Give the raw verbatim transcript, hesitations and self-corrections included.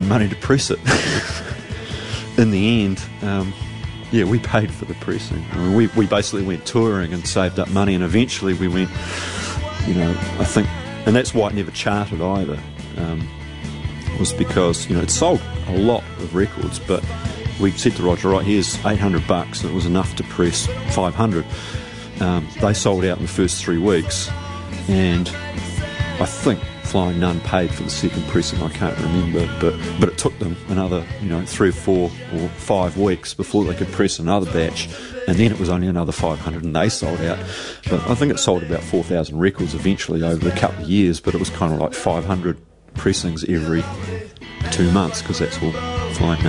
money to press it. In the end, um, yeah, we paid for the pressing. I mean, we, we basically went touring and saved up money, and eventually we went, you know, I think, and that's why it never charted either, um, was because, you know, it sold a lot of records, but we said to Roger, right, here's eight hundred bucks, and it was enough to press five hundred. Um, they sold out in the first three weeks, and I think Flying Nun paid for the second pressing, I can't remember, but but it took them another, you know, three or four or five weeks before they could press another batch, and then it was only another five hundred and they sold out. But I think it sold about four thousand records eventually over a couple of years, but it was kind of like five hundred pressings every two months, because that's all Flying Nun